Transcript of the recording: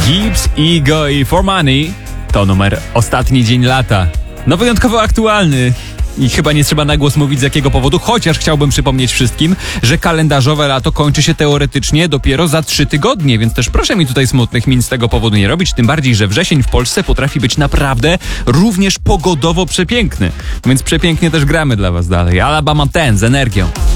Gibbs, Ego i For Money to numer Ostatni dzień lata. No wyjątkowo aktualny. I chyba nie trzeba na głos mówić z jakiego powodu, chociaż chciałbym przypomnieć wszystkim, że kalendarzowe lato kończy się teoretycznie dopiero za 3 tygodnie, więc też proszę mi tutaj smutnych min z tego powodu nie robić, tym bardziej, że wrzesień w Polsce potrafi być naprawdę również pogodowo przepiękny. Więc przepięknie też gramy dla was dalej. Alabama 10 z energią.